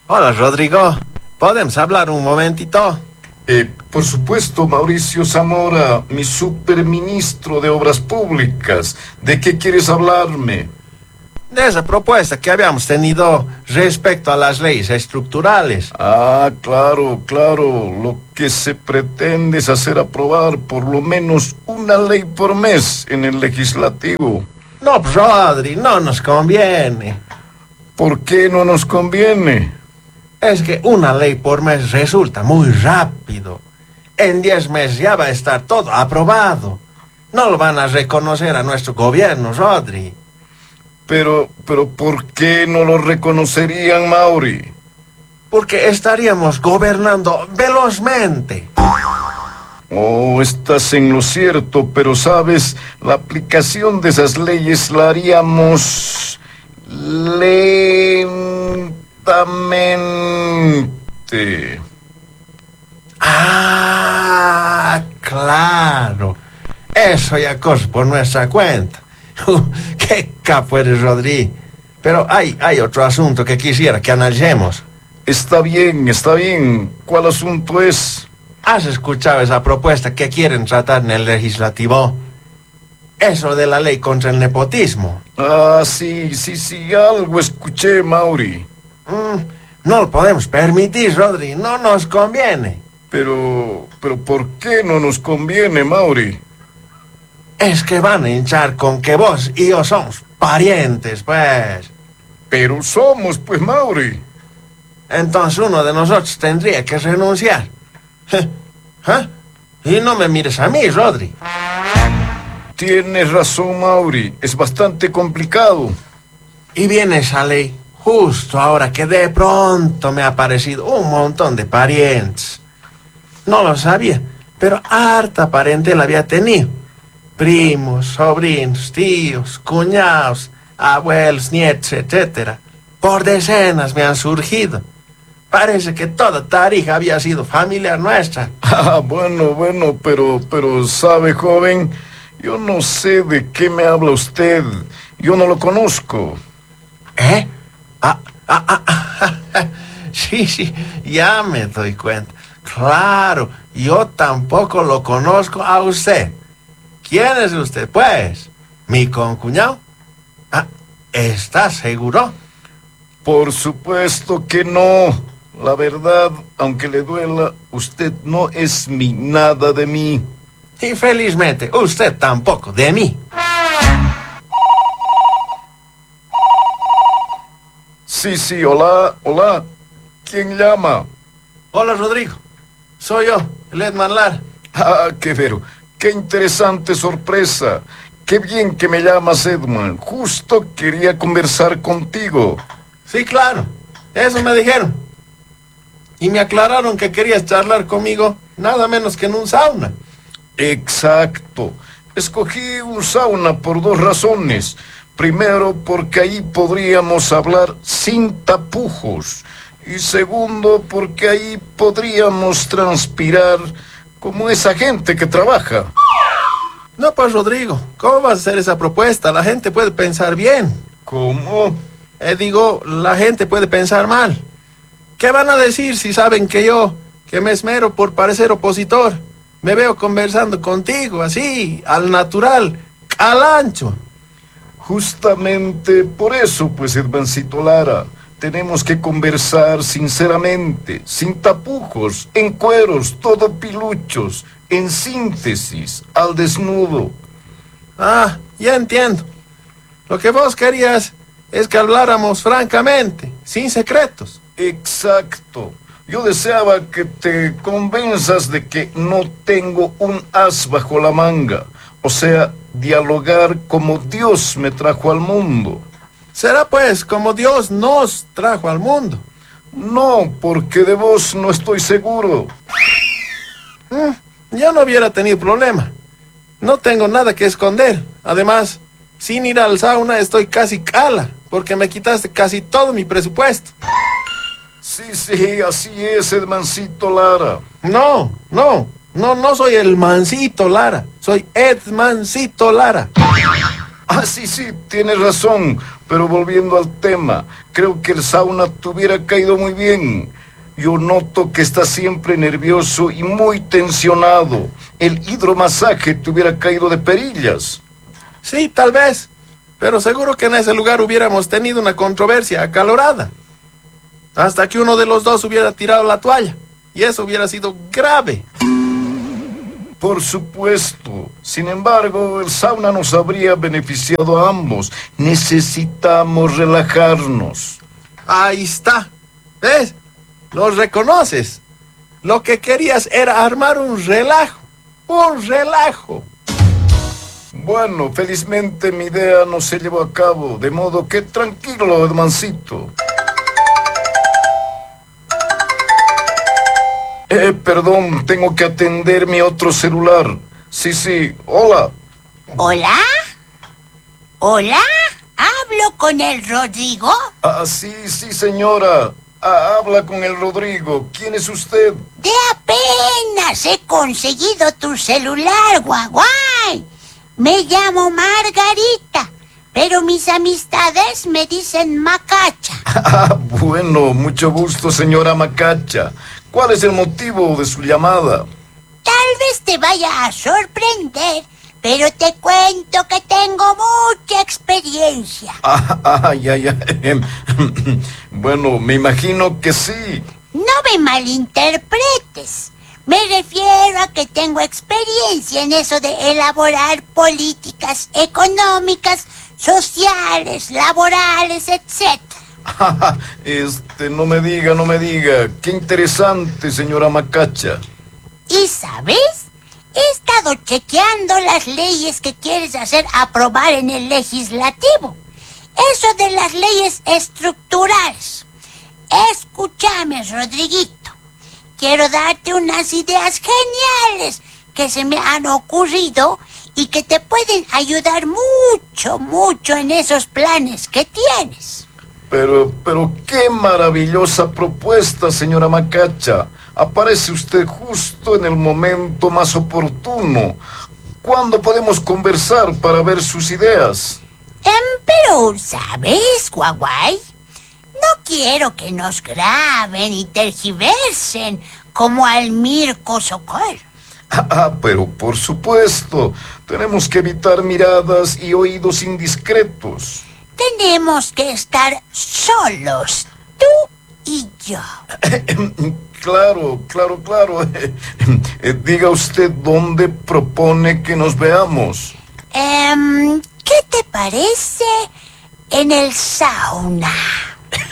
Hola, Rodrigo. ¿Podemos hablar un momentito? Por supuesto, Mauricio Zamora, mi superministro de Obras Públicas. ¿De qué quieres hablarme? De esa propuesta que habíamos tenido respecto a las leyes estructurales. Ah, claro, claro. Lo que se pretende es hacer aprobar por lo menos una ley por mes en el legislativo. No, Rodri, no nos conviene. ¿Por qué no nos conviene? Es que una ley por mes resulta muy rápido. En 10 meses ya va a estar todo aprobado. No lo van a reconocer a nuestro gobierno, Rodri. Pero, ¿por qué no lo reconocerían, Mauri? Porque estaríamos gobernando velozmente. Oh, estás en lo cierto, pero sabes, la aplicación de esas leyes la haríamos lentamente. Ah, claro. Eso ya corre por nuestra cuenta. Qué capo eres, Rodri. Pero hay otro asunto que quisiera que analicemos. Está bien, está bien. ¿Cuál asunto es? ¿Has escuchado esa propuesta que quieren tratar en el legislativo? Eso de la ley contra el nepotismo. Ah, sí, algo escuché, Mauri. No lo podemos permitir, Rodri. No nos conviene. Pero, ¿por qué no nos conviene, Mauri? Es que van a hinchar con que vos y yo somos parientes, pues. Pero somos, pues, Mauri. Entonces uno de nosotros tendría que renunciar. ¿Ah? Y no me mires a mí, Rodri. Tienes razón, Mauri. Es bastante complicado. Y viene esa ley justo ahora que de pronto me ha aparecido un montón de parientes. No lo sabía, pero harta parentela había tenido. Primos, sobrinos, tíos, cuñados, abuelos, nietos, etc. Por decenas me han surgido. Parece que toda Tarija había sido familiar nuestra. Ah, bueno, pero sabe, joven, yo no sé de qué me habla usted. Yo no lo conozco. ¿Eh? Sí, ya me doy cuenta. Claro, yo tampoco lo conozco a usted. ¿Quién es usted, pues? ¿Mi concuñado? Ah, ¿estás seguro? Por supuesto que no. La verdad, aunque le duela, usted no es mi nada de mí. Y felizmente, usted tampoco de mí. Sí, hola. ¿Quién llama? Hola, Rodrigo. Soy yo, el Edman Lara. Ah, qué interesante sorpresa. Qué bien que me llamas, Edman. Justo quería conversar contigo. Sí, claro. Eso me dijeron. Y me aclararon que querías charlar conmigo nada menos que en un sauna. Exacto. Escogí un sauna por 2 razones. Primero, porque ahí podríamos hablar sin tapujos. Y segundo, porque ahí podríamos transpirar como esa gente que trabaja. No, pues, Rodrigo, ¿cómo vas a hacer esa propuesta? La gente puede pensar bien. ¿Cómo? Digo, la gente puede pensar mal. ¿Qué van a decir si saben que yo, que me esmero por parecer opositor, me veo conversando contigo, así, al natural, al ancho? Justamente por eso, pues, Edmancito Lara, tenemos que conversar sinceramente, sin tapujos, en cueros, todo piluchos, en síntesis, al desnudo. Ah, ya entiendo. Lo que vos querías es que habláramos francamente, sin secretos. Exacto. Yo deseaba que te convenzas de que no tengo un as bajo la manga. O sea, dialogar como Dios me trajo al mundo. Será pues como Dios nos trajo al mundo. No, porque de vos no estoy seguro. Yo no hubiera tenido problema. No tengo nada que esconder. Además, sin ir al sauna estoy casi cala, porque me quitaste casi todo mi presupuesto. Sí, así es, Edmancito Lara. No soy el Mancito Lara. Soy Edmancito Lara. Ah, sí, tienes razón, pero volviendo al tema, creo que el sauna te hubiera caído muy bien. Yo noto que estás siempre nervioso y muy tensionado. El hidromasaje te hubiera caído de perillas. Sí, tal vez, pero seguro que en ese lugar hubiéramos tenido una controversia acalorada. Hasta que uno de los dos hubiera tirado la toalla, y eso hubiera sido grave. Por supuesto. Sin embargo, el sauna nos habría beneficiado a ambos. Necesitamos relajarnos. Ahí está. ¿Ves? Lo reconoces. Lo que querías era armar un relajo. Un relajo. Bueno, felizmente mi idea no se llevó a cabo, de modo que tranquilo, hermancito. Perdón, tengo que atender mi otro celular. Sí, hola. ¿Hola? ¿Hola? ¿Hablo con el Rodrigo? Ah, sí, señora. Habla con el Rodrigo. ¿Quién es usted? De apenas he conseguido tu celular, guaguay. Me llamo Margarita, pero mis amistades me dicen Macacha. Ah, bueno, mucho gusto, señora Macacha. ¿Cuál es el motivo de su llamada? Tal vez te vaya a sorprender, pero te cuento que tengo mucha experiencia. Ya. Bueno, me imagino que sí. No me malinterpretes. Me refiero a que tengo experiencia en eso de elaborar políticas económicas, sociales, laborales, etc. No me diga. Qué interesante, señora Macacha. ¿Y sabes? He estado chequeando las leyes que quieres hacer aprobar en el legislativo. Eso de las leyes estructurales. Escúchame, Rodriguito. Quiero darte unas ideas geniales que se me han ocurrido y que te pueden ayudar mucho en esos planes que tienes. Pero qué maravillosa propuesta, señora Macacha. Aparece usted justo en el momento más oportuno. ¿Cuándo podemos conversar para ver sus ideas? Pero, ¿sabes, guaguay? No quiero que nos graben y tergiversen como al Mirko Sokol. Pero por supuesto, tenemos que evitar miradas y oídos indiscretos. Tenemos que estar solos, tú y yo. Claro. Diga usted dónde propone que nos veamos. ¿Qué te parece en el sauna?